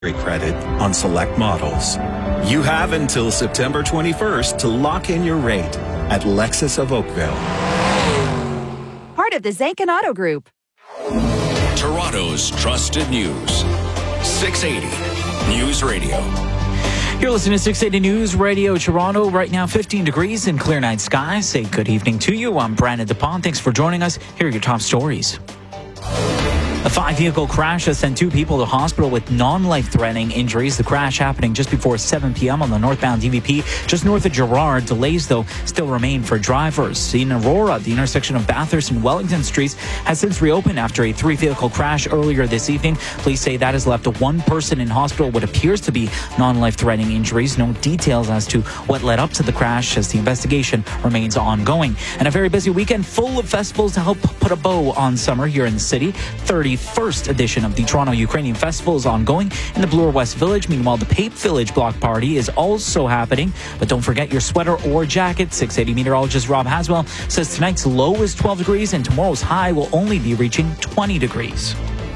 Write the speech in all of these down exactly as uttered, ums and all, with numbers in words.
credit on select models. You have until September twenty-first to lock in your rate at Lexus of Oakville. Part of the Zankin Auto Group. Toronto's trusted news. six eighty News Radio. You're listening to six eighty News Radio Toronto. Right now, fifteen degrees and clear night skies. Say good evening to you. I'm Brandon DePont. Thanks for joining us. Here are your top stories. A five-vehicle crash has sent two people to hospital with non-life-threatening injuries. The crash happening just before seven p.m. on the northbound D V P, just north of Gerrard. Delays, though, still remain for drivers. In Aurora, the intersection of Bathurst and Wellington Streets has since reopened after a three-vehicle crash earlier this evening. Police say that has left one person in hospital with what appears to be non-life-threatening injuries. No details as to what led up to the crash, as the investigation remains ongoing. And a very busy weekend full of festivals to help put a bow on summer here in the city. thirty-first edition of the Toronto Ukrainian Festival is ongoing in the Bloor West Village. Meanwhile, the Pape Village Block Party is also happening. But don't forget your sweater or jacket. six eighty meteorologist Rob Haswell says tonight's low is twelve degrees and tomorrow's high will only be reaching twenty degrees.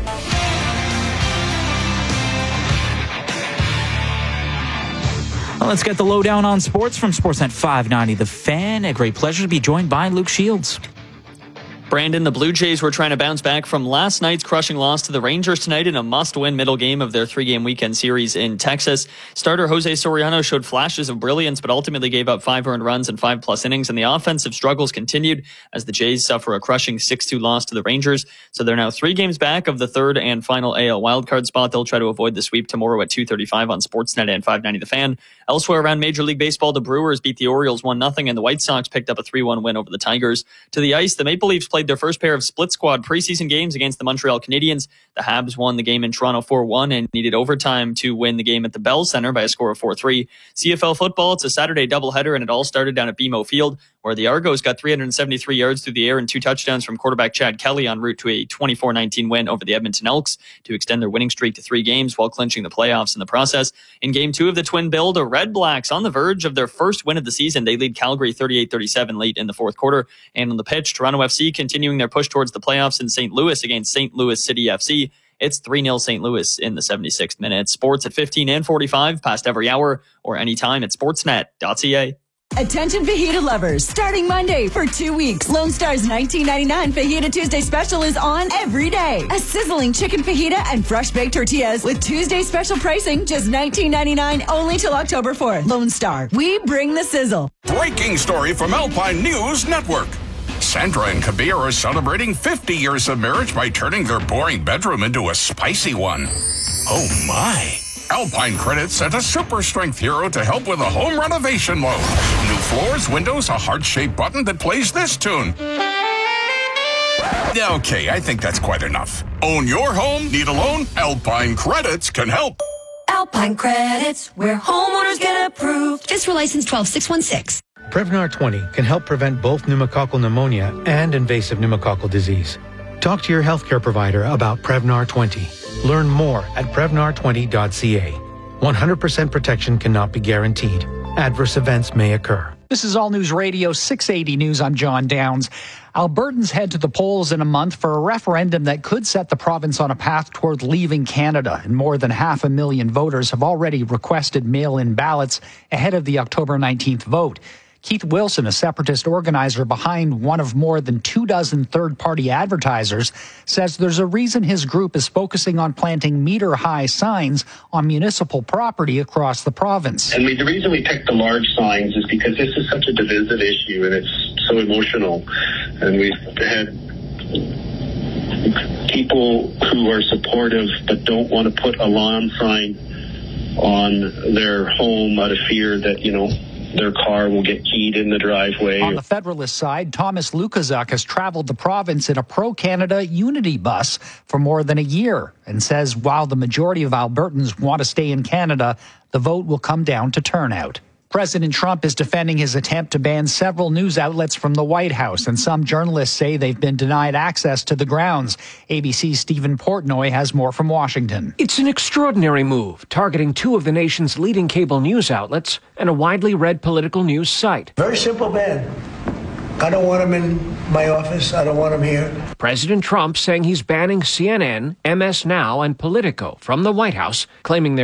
Well, let's get the lowdown on sports from Sportsnet five ninety The Fan. A great pleasure to be joined by Luke Shields. Brandon, the Blue Jays were trying to bounce back from last night's crushing loss to the Rangers tonight in a must-win middle game of their three-game weekend series in Texas. Starter Jose Soriano showed flashes of brilliance, but ultimately gave up five earned runs and five-plus innings, and the offensive struggles continued as the Jays suffer a crushing six two loss to the Rangers. So they're now three games back of the third and final A L wildcard spot. They'll try to avoid the sweep tomorrow at two thirty-five on Sportsnet and five ninety The Fan. Elsewhere around Major League Baseball, the Brewers beat the Orioles one nothing, and the White Sox picked up a three one win over the Tigers. To the ice, the Maple Leafs played their first pair of split squad preseason games against the Montreal Canadiens. The Habs won the game in Toronto four one and needed overtime to win the game at the Bell Center by a score of four three. C F L football, it's a Saturday doubleheader, and it all started down at B M O Field, where the Argos got three hundred seventy-three yards through the air and two touchdowns from quarterback Chad Kelly en route to a twenty-four nineteen win over the Edmonton Elks to extend their winning streak to three games while clinching the playoffs in the process. In game two of the Twin Bill, the Red Blacks on the verge of their first win of the season. They lead Calgary thirty-eight thirty-seven late in the fourth quarter. And on the pitch, Toronto F C continuing their push towards the playoffs in Saint Louis against Saint Louis City F C. It's three nil Saint Louis in the seventy-sixth minute. Sports at fifteen and forty-five, past every hour or anytime at sportsnet dot c a. Attention fajita lovers. Starting Monday for two weeks, Lone Star's nineteen ninety-nine Fajita Tuesday special is on every day. A sizzling chicken fajita and fresh baked tortillas with Tuesday special pricing, just nineteen ninety-nine only till October fourth. Lone Star, we bring the sizzle. Breaking story from Alpine News Network. Sandra and Kabir are celebrating fifty years of marriage by turning their boring bedroom into a spicy one. Oh my. Alpine Credit sent a super strength hero to help with a home renovation loan. New floors, windows, a heart-shaped button that plays this tune. Okay, I think that's quite enough. Own your home? Need a loan? Alpine Credits can help. Alpine Credits, where homeowners get approved. Just for license twelve six one six. Prevnar twenty can help prevent both pneumococcal pneumonia and invasive pneumococcal disease. Talk to your healthcare provider about Prevnar twenty. Learn more at prevnar twenty dot c a. one hundred percent protection cannot be guaranteed. Adverse events may occur. This is All News Radio six eighty News. I'm John Downs. Albertans head to the polls in a month for a referendum that could set the province on a path toward leaving Canada. And more than half a million voters have already requested mail-in ballots ahead of the October nineteenth vote. Keith Wilson, a separatist organizer behind one of more than two dozen third-party advertisers, says there's a reason his group is focusing on planting meter-high signs on municipal property across the province. And we, the reason we picked the large signs is because this is such a divisive issue and it's so emotional. And we've had people who are supportive but don't want to put a lawn sign on their home out of fear that, you know, their car will get keyed in the driveway. On the Federalist side, Thomas Lukaszuk has traveled the province in a pro-Canada Unity bus for more than a year and says while the majority of Albertans want to stay in Canada, the vote will come down to turnout. President Trump is defending his attempt to ban several news outlets from the White House, and some journalists say they've been denied access to the grounds. A B C's Stephen Portnoy has more from Washington. It's an extraordinary move, targeting two of the nation's leading cable news outlets and a widely read political news site. Very simple ban. I don't want him in my office. I don't want him here. President Trump saying he's banning C N N, M S Now, and Politico from the White House, claiming they're